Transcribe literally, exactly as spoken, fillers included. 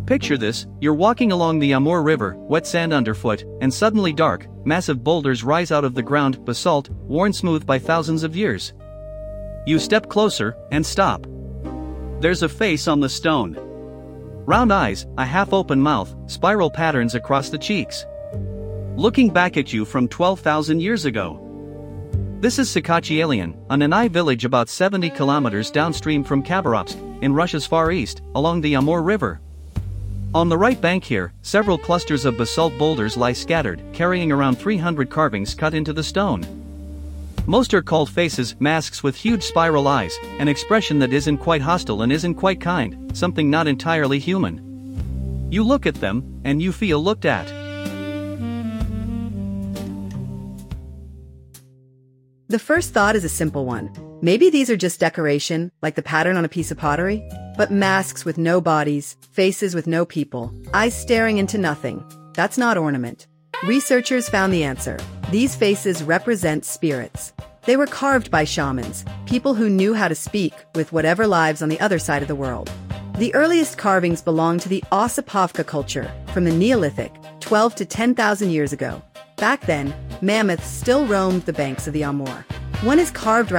Picture this: you're walking along the Amur River, wet sand underfoot, and suddenly dark, massive boulders rise out of the ground, basalt, worn smooth by thousands of years. You step closer, and stop. There's a face on the stone. Round eyes, a half-open mouth, spiral patterns across the cheeks. Looking back at you from twelve thousand years ago. This is Sakhachialian, a Nanai village about seventy kilometers downstream from Khabarovsk, in Russia's far east, along the Amur River. On the right bank here, several clusters of basalt boulders lie scattered, carrying around three hundred carvings cut into the stone. Most are called faces, masks with huge spiral eyes, an expression that isn't quite hostile and isn't quite kind, something not entirely human. You look at them, and you feel looked at. The first thought is a simple one. Maybe these are just decoration, like the pattern on a piece of pottery? But masks with no bodies, faces with no people, eyes staring into nothing. That's not ornament. Researchers found the answer. These faces represent spirits. They were carved by shamans, people who knew how to speak with whatever lives on the other side of the world. The earliest carvings belong to the Ossipovka culture, from the Neolithic, twelve to ten thousand years ago. Back then, mammoths still roamed the banks of the Amur. One is carved